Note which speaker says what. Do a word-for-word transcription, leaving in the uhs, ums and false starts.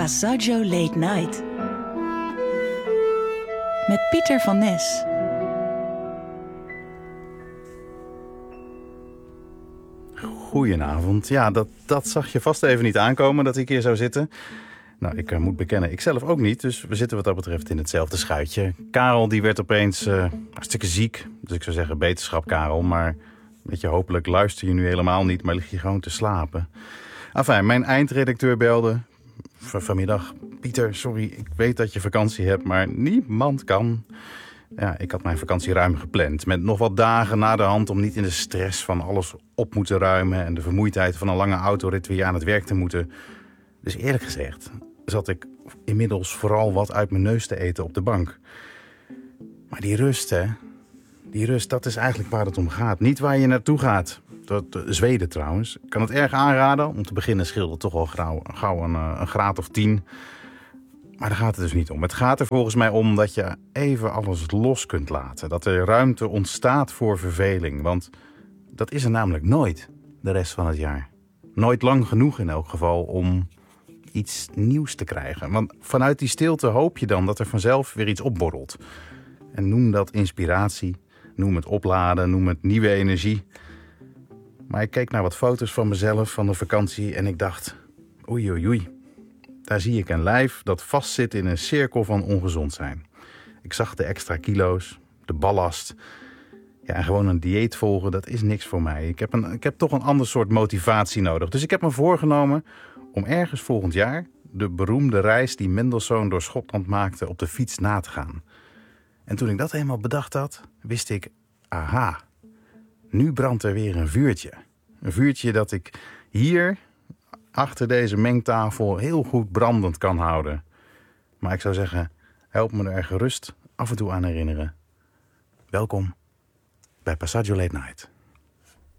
Speaker 1: Passaggio Late Night. Met Pieter van Nes.
Speaker 2: Goedenavond. Ja, dat, dat zag je vast even niet aankomen dat ik hier zou zitten. Nou, ik uh, moet bekennen, ik zelf ook niet. Dus we zitten wat dat betreft in hetzelfde schuitje. Karel die werd opeens uh, hartstikke ziek. Dus ik zou zeggen beterschap, Karel. Maar weet je, hopelijk luister je nu helemaal niet, maar lig je gewoon te slapen. Enfin, mijn eindredacteur belde v- vanmiddag. Pieter, sorry, ik weet dat je vakantie hebt, maar niemand kan. Ja, ik had mijn vakantie ruim gepland. Met nog wat dagen na de hand om niet in de stress van alles op moeten ruimen en de vermoeidheid van een lange autorit weer aan het werk te moeten. Dus eerlijk gezegd zat ik inmiddels vooral wat uit mijn neus te eten op de bank. Maar die rust, hè. Die rust, dat is eigenlijk waar het om gaat. Niet waar je naartoe gaat. Dat, Zweden trouwens. Ik kan het erg aanraden. Om te beginnen scheelt het toch wel gauw, gauw een, een graad of tien. Maar daar gaat het dus niet om. Het gaat er volgens mij om dat je even alles los kunt laten. Dat er ruimte ontstaat voor verveling. Want dat is er namelijk nooit de rest van het jaar. Nooit lang genoeg in elk geval om iets nieuws te krijgen. Want vanuit die stilte hoop je dan dat er vanzelf weer iets opborrelt. En noem dat inspiratie, noem het opladen, noem het nieuwe energie. Maar ik keek naar wat foto's van mezelf van de vakantie en ik dacht, oei oei oei. Daar zie ik een lijf dat vastzit in een cirkel van ongezond zijn. Ik zag de extra kilo's, de ballast. Ja, en gewoon een dieet volgen, dat is niks voor mij. Ik heb, een, ik heb toch een ander soort motivatie nodig. Dus ik heb me voorgenomen om ergens volgend jaar de beroemde reis die Mendelssohn door Schotland maakte op de fiets na te gaan. En toen ik dat eenmaal bedacht had, wist ik, aha, nu brandt er weer een vuurtje. Een vuurtje dat ik hier achter deze mengtafel heel goed brandend kan houden. Maar ik zou zeggen, help me er gerust af en toe aan herinneren. Welkom bij Passaggio Late Night.